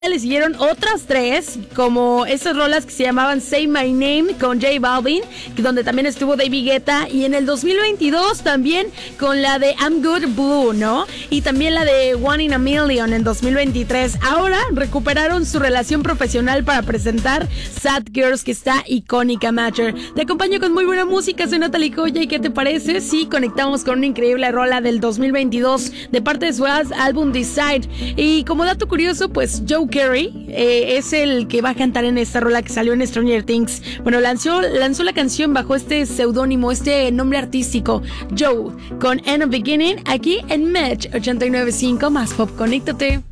le siguieron otras 3, como esas rolas que se llamaban Say My Name con J Balvin, donde también estuvo David Guetta, y en el 2022 también con la de I'm Good Blue, ¿no? Y también la de One in a Million en 2023. Ahora recuperaron su relación profesional para presentar Sad Girls, que está icónica, Matcher. Te acompaño con muy buena música, soy Natalie Coya, ¿y qué te parece? Sí, conectamos con una increíble rola del 2022 de parte de su álbum Decide. Y como dato curioso, pues Joe Carey es el que va a cantar en esta rola que salió en Stranger Things. Bueno, lanzó la canción bajo este seudónimo, este nombre artístico, Joe, con End of Beginning, aquí en Match 89.5 más Pop. Conéctate.